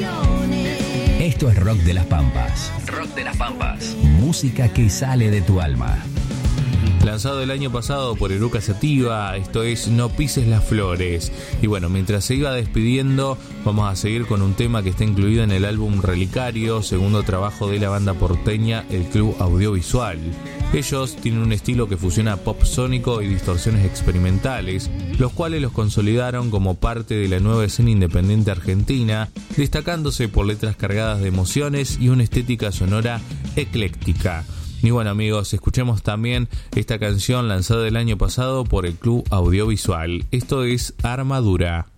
Esto es Rock de las Pampas. Rock de las Pampas. Música que sale de tu alma. Lanzado el año pasado por Eruca Sativa, esto es No pises las flores. Y bueno, mientras se iba despidiendo, vamos a seguir con un tema que está incluido en el álbum Relicario, segundo trabajo de la banda porteña El Club Audiovisual. Ellos tienen un estilo que fusiona pop sónico y distorsiones experimentales, los cuales los consolidaron como parte de la nueva escena independiente argentina, destacándose por letras cargadas de emociones y una estética sonora ecléctica. Y bueno, amigos, escuchemos también esta canción lanzada el año pasado por el Club Audiovisual. Esto es Armadura.